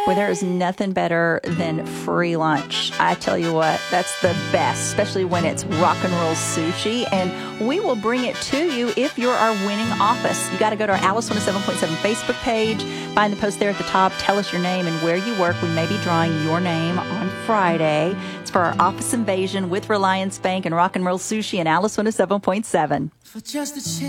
Well, there is nothing better than free lunch. I tell you what, that's the best, especially when it's rock and roll sushi. And we will bring it to you if you're our winning office. You got to go to our Alice 107.7 Facebook page, find the post there at the top, tell us your name and where you work. We may be drawing your name on Friday. It's for our office invasion with Reliance Bank and rock and roll sushi and Alice 107.7. For just a chance.